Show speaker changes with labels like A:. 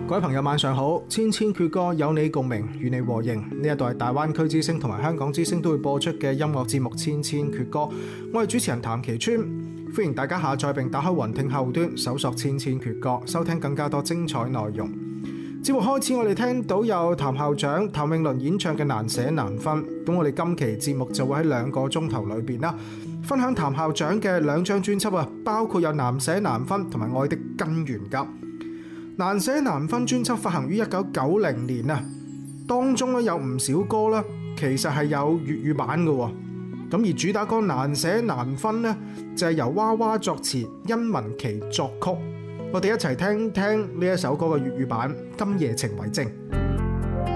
A: 各位朋友晚上好，千千闕歌有你共鳴，與你和應。呢一度係大灣區之聲同埋香港之聲都會播出嘅音樂節目《千千闕歌》，我係主持人譚其川，歡迎大家下載並打開雲聽後端搜索《千千闕歌》，收聽更加多精彩內容。節目開始，我哋聽到有譚校長譚詠麟演唱嘅《難捨難分》，咁我哋今期節目就會喺2個鐘頭裏邊啦，分享譚校長嘅2張專輯啊，包括有《難捨難分》同埋《愛的根源》噶。《難捨難分》專輯發行於1990年啊，當中咧有唔少歌啦，其實係有粵語版嘅。咁而主打歌《難捨難分》呢，就係由娃娃作詞，殷文琪作曲。我哋一齊聽聽呢一首歌嘅粵語版《今夜情為證》。